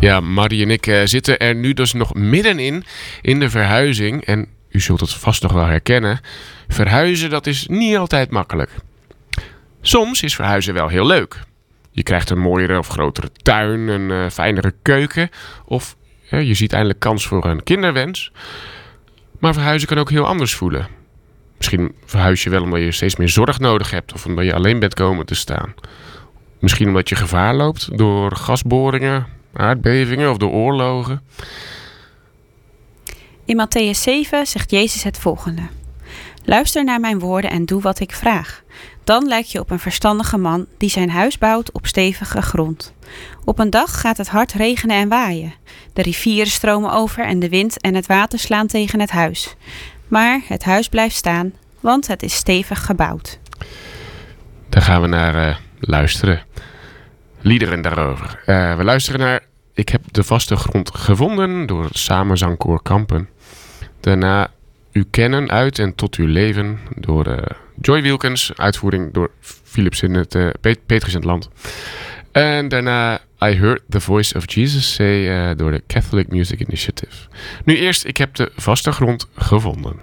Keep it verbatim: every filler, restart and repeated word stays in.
Ja, Maddie en ik uh, zitten er nu dus nog middenin in de verhuizing. En u zult het vast nog wel herkennen. Verhuizen, dat is niet altijd makkelijk. Soms is verhuizen wel heel leuk. Je krijgt een mooiere of grotere tuin, een uh, fijnere keuken. Of uh, je ziet eindelijk kans voor een kinderwens. Maar verhuizen kan ook heel anders voelen. Misschien verhuis je wel omdat je steeds meer zorg nodig hebt. Of omdat je alleen bent komen te staan. Misschien omdat je gevaar loopt door gasboringen, aardbevingen of door oorlogen. In Mattheüs zeven zegt Jezus het volgende. Luister naar mijn woorden en doe wat ik vraag. Dan lijk je op een verstandige man die zijn huis bouwt op stevige grond. Op een dag gaat het hard regenen en waaien. De rivieren stromen over en de wind en het water slaan tegen het huis. Maar het huis blijft staan, want het is stevig gebouwd. Daar gaan we naar uh, luisteren. Liederen daarover. Uh, we luisteren naar Ik heb de vaste grond gevonden door het Samenzangkoor Kampen. Daarna U kennen uit en tot uw leven door uh, Joy Wilkens. Uitvoering door Philips in het uh, Pet- Petrus in het Land. En daarna I Heard the Voice of Jesus Say uh, door de Catholic Music Initiative. Nu eerst Ik heb de vaste grond gevonden.